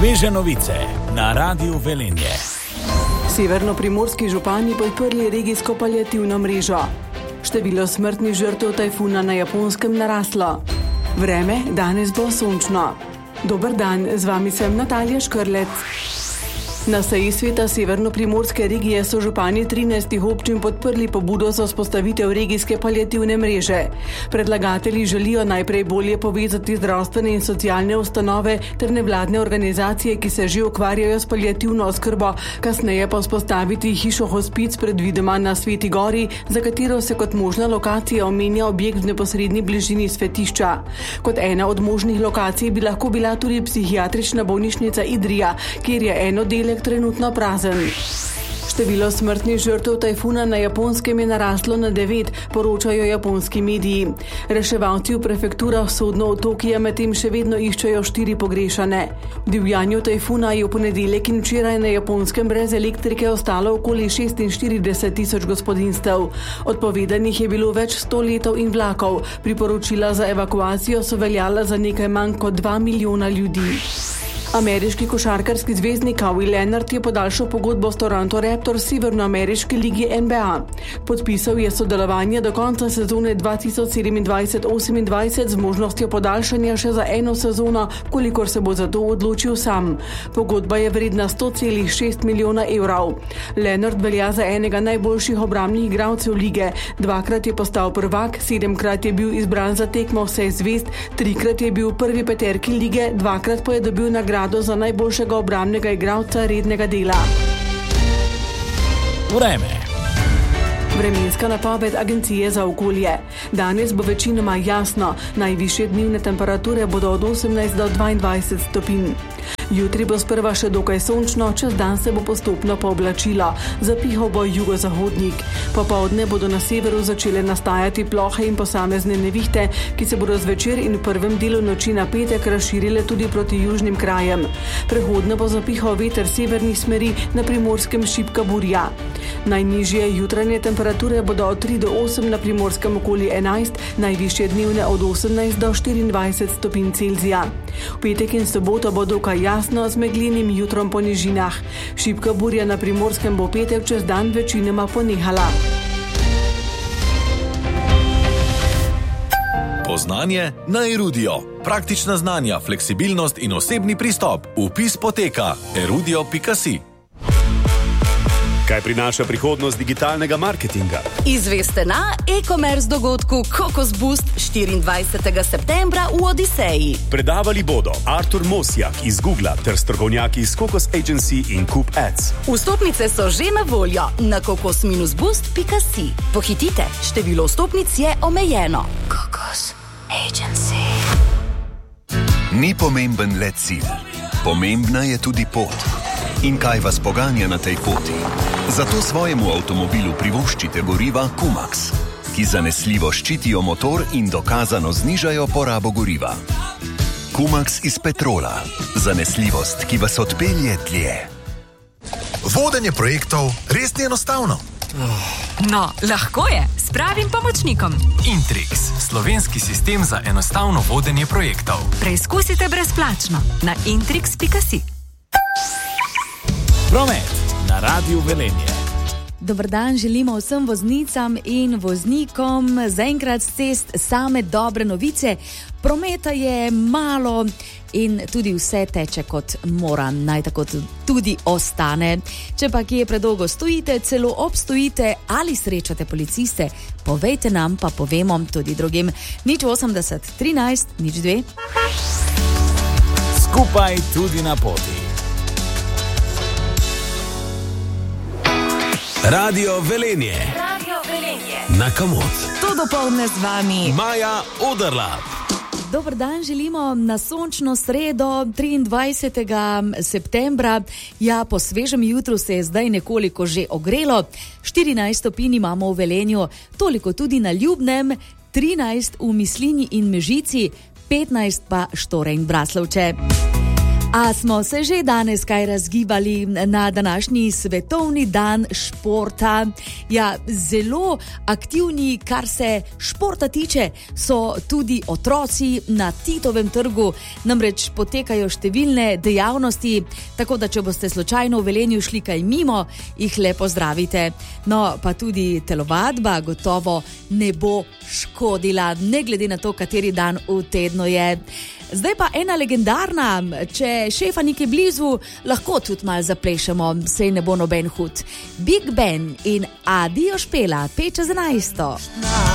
Sveže novice na Radiu Velenje. Severnoprimorski župani podprli regijsko paliativno mrežo. Število smrtnih žrtev tajfuna na Japonskem naraslo. Vreme danes bo sončno. Dober dan, z vami sem Natalija Škrlec. Na seji sveta Severnoprimorske regije so župani 13 občin podprli pobudo za vzpostavitev regijske paliativne mreže. Predlagatelji želijo najprej bolje povezati zdravstvene in socialne ustanove ter nevladne organizacije, ki se že ukvarjajo s paliativno oskrbo, kasneje pa vzpostaviti hišo hospic predvidoma na Sveti Gori, za katero se kot možna lokacija omenja objekt v neposredni bližini svetišča. Kot ena od možnih lokacij bi lahko bila tudi psihiatrična bolnišnica Idrija, kjer je en oddelek trenutno prazen. Število smrtnih žrtev tajfuna na Japonskem je naraslo na 9, poročajo japonski mediji. Reševalci v prefekturah Sodno od Tokija medtem še vedno iščejo 4 pogrešane. V divjanju tajfuna je v ponedeljek in včeraj na Japonskem brez elektrike ostalo okoli 46,000 gospodinjstev. Odpovedanih je bilo več 100 letov in vlakov. Priporočila za evakuacijo so veljala za nekaj manj kot 2 milijona ljudi. Ameriški košarkarski zvezdnik Kawhi Leonard je podaljšal pogodbo s Toronto Raptors severnoameriške ligi NBA. Podpisal je sodelovanje do konca sezone 2027-28 z možnostjo podaljšanja še za eno sezono, kolikor se bo za to odločil sam. Pogodba je vredna 100,6 milijona evrov. Leonard velja za enega najboljših obrambnih igralcev lige. 2-krat je postal prvak, 7-krat je bil izbran za tekmo vseh zvezd, 3-krat je bil v prvi peterki lige, 2-krat pa je dobil nagrado za najboljšega obrambnega igralca rednega dela. Vreme. Vremenska napoved Agencije za okolje. Danes bo večinoma jasno, najvišje dnevne temperature bodo od 18 do 22 stopinj. Jutri bo sprva še dokaj sončno, čez dan se bo postopno pooblačilo. Zapihal bo jugozahodnik. Popoldne bodo na severu začele nastajati plohe in posamezne nevihte, ki se bodo zvečer in v prvem delu noči na petek razširile tudi proti južnim krajem. Prehodno bo zapihal veter severnih smeri, na Primorskem šibka burja. Najnižje jutranje temperature bodo od 3 do 8, na Primorskem okoli 11, najvišje dnevne od 18 do 24 stopinj Celzija. V petek in soboto bo dokaj jasno z meglenim jutrom po nižinah. Šibka burja na Primorskem bo petek čez dan večinoma ponehala. Poznanje na Erudio. Praktična znanja, fleksibilnost in osebni pristop. Vpis poteka erudio.si. Kaj prinaša prihodnost digitalnega marketinga? Izveste na e-commerce dogodku Kokos Boost 24. septembra v Odiseji. Predavali bodo Artur Mosjak iz Googla ter strokovnjaki iz Kokos Agency in Coop Ads. Vstopnice so že na voljo na kokos-boost.si. Pohitite, število vstopnic je omejeno. Kokos Agency. Ni pomemben le cilj, pomembna je tudi pot. In kaj vas poganja na tej poti? Zato svojemu avtomobilu privoščite goriva Kumax, ki zanesljivo ščitijo motor in dokazano znižajo porabo goriva. Kumax iz petrola. Zanesljivost, ki vas odpelje dlje. Vodenje projektov res ni enostavno. No, lahko je, s pravim pomočnikom. Intrix, slovenski sistem za enostavno vodenje projektov. Preizkusite brezplačno na intrix.si. Promet na Radiu Velenje. Dober dan želimo vsem voznicam in voznikom. Zaenkrat s cest same dobre novice. Prometa je malo in tudi vse teče kot mora. Naj tako tudi ostane. Če pa kje predolgo stojite, celo obstojite ali srečate policiste, povejte nam, pa povemo tudi drugim. 080 13 02. Skupaj tudi na poti. Radio Velenje. Radio Velenje. Na Kamot. To dopoldne z vami Maja Oderlap. Dober dan želimo na sončno sredo 23. septembra. Ja, po svežem jutru se je zdaj nekoliko že ogrelo. 14 stopinj imamo v Velenju, toliko tudi na Ljubnem, 13 v Mislinji in Mežici, 15 pa Štore in Braslovče. A smo se že danes kaj razgibali na današnji svetovni dan športa? Ja, zelo aktivni, kar se športa tiče, so tudi otroci na Titovem trgu, namreč potekajo številne dejavnosti, tako da če boste slučajno v Velenju šli kaj mimo, jih le pozdravite. No, pa tudi telovadba gotovo ne bo škodila, ne glede na to, kateri dan v tednu je. Zdaj pa ena legendarna, če šefa nekaj blizu, lahko tudi malo zaplešemo, sej ne bo noben hud. Big Ben in Adijo Špela, 5:11.